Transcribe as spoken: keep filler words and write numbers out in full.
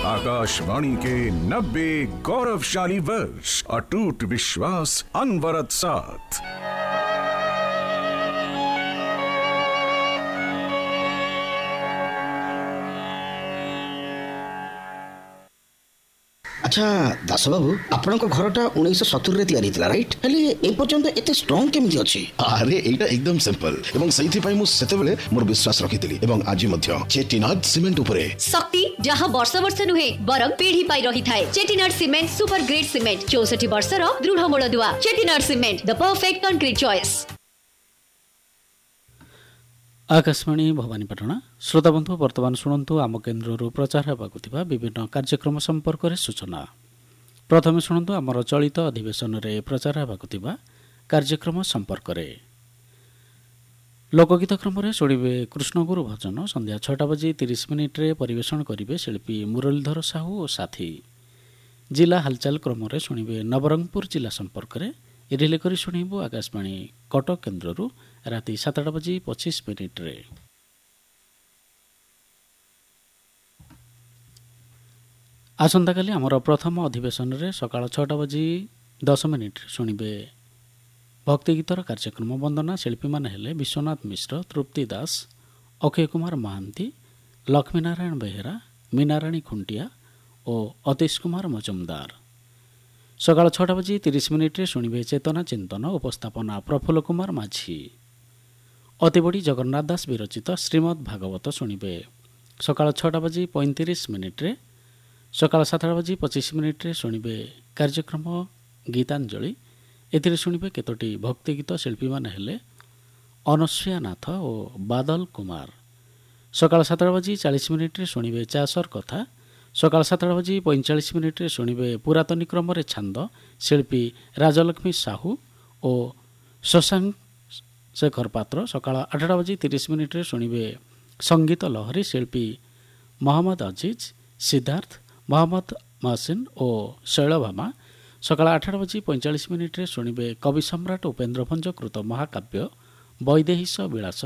आकाशवाणी के नब्बे गौरवशाली वर्ष, अटूट विश्वास, अनवरत साथ। अच्छा दास बाबू आपण घरटा उन्नीस सत्तर रे तैयारी थिला राइट हेले ए पर्यंत एते स्ट्रांग केमिति अछि? अरे एटा एकदम सिंपल एवं सही पई मु सेते बेले मोर विश्वास रखितिली एवं आज मध्य चेटिनाड सीमेंट उपरे शक्ति जहां वर्ष वर्ष नुहे बरम पीढ़ी पाई रही थाए। Chettinad cement super grade cement चौसठ वर्ष रो दृढ़ मूलदुआ। Chettinad cement the perfect concrete choice. Akashvani Bhawanipatna श्रोता बंधु वर्तमान शुणु आम केन्द्र प्रचार होगा विभिन्न कार्यक्रम संपर्क में सूचना। प्रथम शुणु आमर चलित अधिवेशन में प्रचार होगा कार्यक्रम संपर्क में। लोकगीत क्रम में शुणे कृष्णगुरु भजन संध्या छटा बजे तीस मिनिट्रे परिवेशन करेंगे शिल्पी मुरलीधर साहू और साथी। जिला हालचाल क्रम में शुणे नवरंगपुर जिला संपर्क में। रिले करी शुणु आकाशवाणी कटक केन्द्र राति सातटा बजे पचिश मिनिट्रे। आसंता काली आमर प्रथम अधिवेशन में सकाळ छटा बजे दस मिनिट शुणे भक्तिगीतर कार्यक्रम वंदना। शिल्पी मैंने हेले विश्वनाथ मिश्र, तृप्ति दास, अक्षय कुमार महांती, लक्ष्मीनारायण बेहेरा, मीनाराणी खुंटिया और अतीश कुमार मजुमदार। सकाळ छटा बजे तीस मिनिट्रे शुणे चेतना चिंतन उपस्थापना प्रफुल्ल कुमार माझी। अतिबड़ी जगन्नाथ दास विरचित श्रीमद् भागवत शुणे सकाळ छटा बजे पैंतीस मिनिट्रे। सकाळ सातटा बजे पचिश मिनिट्रे शुणे कार्यक्रम गीतांजलि। एथिरे शुणे केतोटी भक्तिगीत शिल्पी माने हेले अनस्या नाथ और बादल कुमार। सकाळ सातटा बजे चालीस मिनिट्रे शुणे चाषर कथा। सकाळ सातटा बजे पैंचाश मिनिट्रे शुणे पुरातनी क्रम छांद शिल्पी राजलक्ष्मी साहू और शशांक शेखर पात्र। सकाळ आठटा बजे तीस मिनिट्रे शुणे संगीत लहरी शिल्पी मोहम्मद अजीज, सिद्धार्थ, मोहम्मद महसिन और शैलभामा। सकाळ आठटा बजे पैंचाश मिनिट्रे शुणे कवि सम्राट उपेन्द्र भंज कृत महाकाव्य वैदेहीश विलास